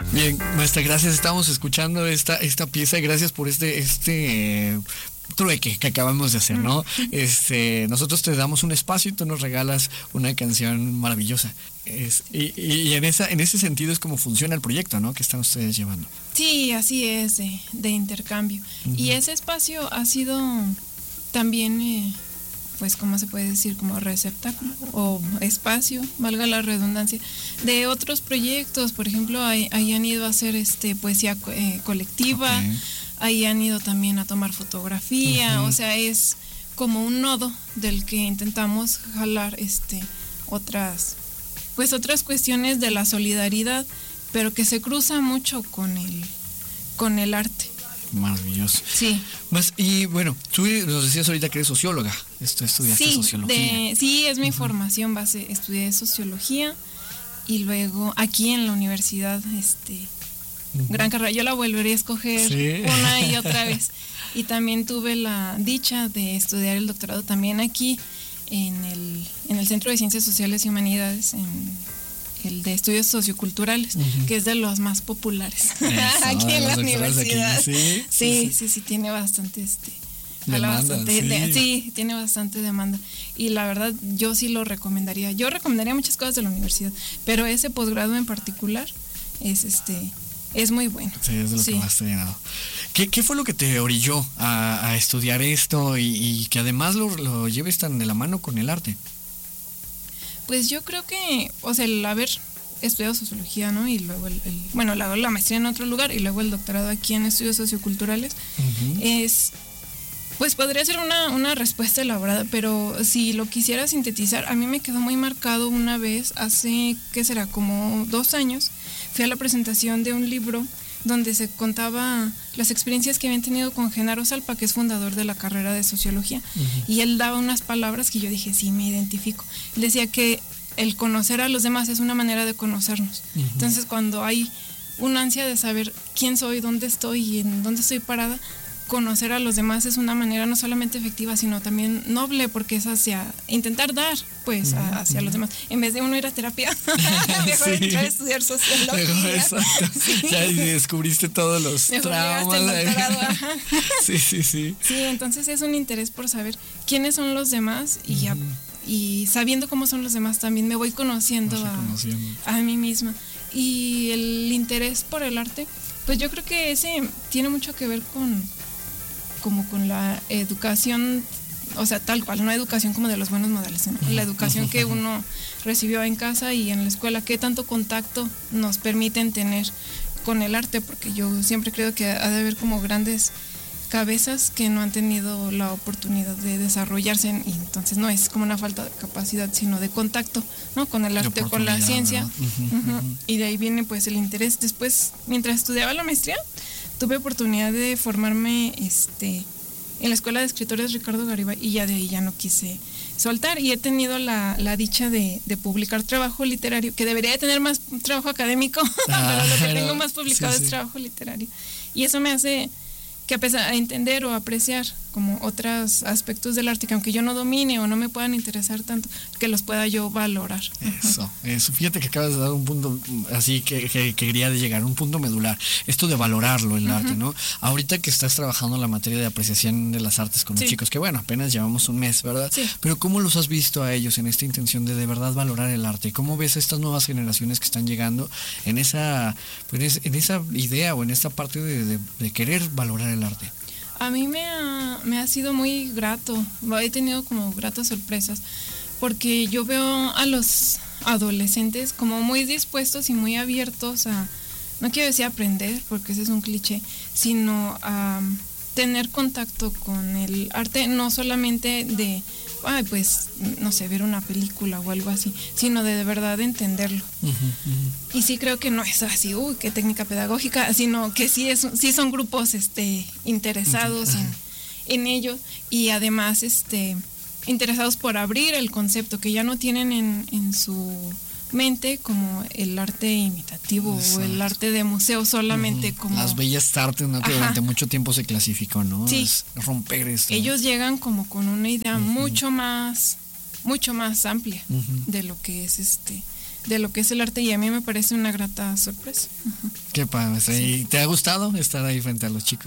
Bien, maestra, gracias. Estamos escuchando esta pieza y gracias por este trueque que acabamos de hacer, ¿no? Nosotros te damos un espacio y tú nos regalas una canción maravillosa. Y en ese sentido es como funciona el proyecto, ¿no? Que están ustedes llevando. Sí, así es, de intercambio. Uh-huh. Y ese espacio ha sido también, pues, ¿cómo se puede decir? Como receptáculo o espacio, valga la redundancia, de otros proyectos. Por ejemplo, ahí han ido a hacer poesía colectiva. Okay. Ahí han ido también a tomar fotografía, uh-huh. O sea, es como un nodo del que intentamos jalar otras cuestiones de la solidaridad, pero que se cruza mucho con el arte. Maravilloso. Sí. Y bueno, tú nos decías ahorita que eres socióloga. Estudiaste sociología. Sí, es mi formación base. Estudié sociología y luego aquí en la universidad, gran carrera, yo la volvería a escoger una y otra vez. Y también tuve la dicha de estudiar el doctorado también aquí en el Centro de Ciencias Sociales y Humanidades, en el de Estudios Socioculturales, uh-huh. Que es de los más populares. Aquí en la universidad. Aquí, sí, tiene bastante demanda, tiene bastante demanda. Y la verdad, yo sí lo recomendaría. Yo recomendaría muchas cosas de la universidad, pero ese posgrado en particular es muy bueno. Sí, es de lo que más te ha llenado. ¿Qué fue lo que te orilló a estudiar esto y que además lo lleves tan de la mano con el arte? Pues yo creo que, el haber estudiado sociología, ¿no? Y luego la maestría en otro lugar y luego el doctorado aquí en estudios socioculturales, uh-huh. Pues podría ser una respuesta elaborada, pero si lo quisiera sintetizar, a mí me quedó muy marcado una vez, hace, ¿qué será? Como 2 años, fui a la presentación de un libro donde se contaba las experiencias que habían tenido con Genaro Salpa, que es fundador de la carrera de sociología, uh-huh. Y él daba unas palabras que yo dije, sí, me identifico. Él decía que el conocer a los demás es una manera de conocernos. Uh-huh. Entonces, cuando hay una ansia de saber quién soy, dónde estoy y en dónde estoy parada, conocer a los demás es una manera no solamente efectiva, sino también noble, porque es hacia intentar dar, pues, hacia los demás. En vez de uno ir a terapia, mejor entrar a estudiar sociología. Exacto. Sí. Ya descubriste todos los mejor traumas. Sí. Sí, entonces es un interés por saber quiénes son los demás y sabiendo cómo son los demás también me voy conociendo a mí misma. Y el interés por el arte, pues yo creo que ese tiene mucho que ver con la educación, tal cual, no educación como de los buenos modales, ¿no? La educación que uno recibió en casa y en la escuela, qué tanto contacto nos permiten tener con el arte, porque yo siempre creo que ha de haber como grandes cabezas que no han tenido la oportunidad de desarrollarse, y entonces no es como una falta de capacidad, sino de contacto, ¿no? Con el arte, con la ciencia, uh-huh. Y de ahí viene pues el interés. Después, mientras estudiaba la maestría, tuve oportunidad de formarme en la Escuela de Escritores Ricardo Garibay, y ya de ahí ya no quise soltar, y he tenido la dicha de publicar trabajo literario, que debería de tener más trabajo académico, pero lo que tengo más publicado es trabajo literario, y eso me hace que a pesar de entender o apreciar como otros aspectos del arte que aunque yo no domine o no me puedan interesar tanto, que los pueda yo valorar. Eso. Fíjate que acabas de dar un punto así que quería llegar, un punto medular, esto de valorarlo el arte, ¿no? Ahorita que estás trabajando en la materia de apreciación de las artes con los chicos, que bueno, apenas llevamos un mes, ¿verdad? Sí. Pero ¿cómo los has visto a ellos en esta intención de verdad valorar el arte? ¿Cómo ves a estas nuevas generaciones que están llegando en esa idea o en esta parte de querer valorar el arte? A mí me ha sido muy grato, he tenido como gratas sorpresas, porque yo veo a los adolescentes como muy dispuestos y muy abiertos a, no quiero decir aprender, porque ese es un cliché, sino a tener contacto con el arte, no solamente de, pues, no sé, ver una película o algo así, sino de verdad entenderlo. Y sí creo que no es así, qué técnica pedagógica, sino que sí son grupos interesados en ello, y además interesados por abrir el concepto, que ya no tienen en su mente como el arte imitativo. Exacto. O el arte de museo solamente como las bellas artes, ¿no? Que durante mucho tiempo se clasificó, ¿no? Sí. Es romper esto. Ellos llegan como con una idea mucho más amplia de lo que es de lo que es el arte y a mí me parece una grata sorpresa. Qué padre. ¿Y te ha gustado estar ahí frente a los chicos?